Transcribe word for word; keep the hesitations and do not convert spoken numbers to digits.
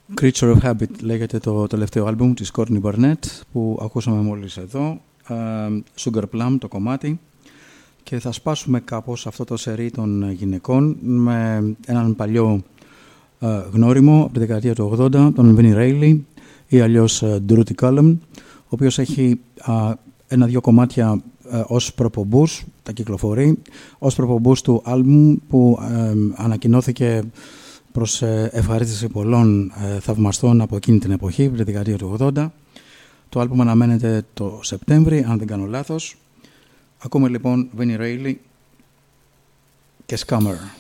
Creature of Habit λέγεται το τελευταίο άλμπουμ της Courtney Barnett που ακούσαμε μόλις εδώ. uh, Sugar Plum το κομμάτι, και θα σπάσουμε κάπως αυτό το σερί των γυναικών με έναν παλιό uh, γνώριμο από τη δεκαετία του ογδόντα, τον Vinnie Reilly ή αλλιώς uh, Drudy Cullum, ο οποίος έχει uh, ένα-δυο κομμάτια uh, ως προπομπούς, τα κυκλοφορεί ως προπομπούς του άλμπουμ που uh, ανακοινώθηκε προς ευχαρίστηση πολλών ε, θαυμαστών από εκείνη την εποχή, τη δεκαετία του ογδόντα. Το άλμπουμ αναμένεται το Σεπτέμβρη, αν δεν κάνω λάθος. Ακούμε λοιπόν Vinnie Reilly και Scammer.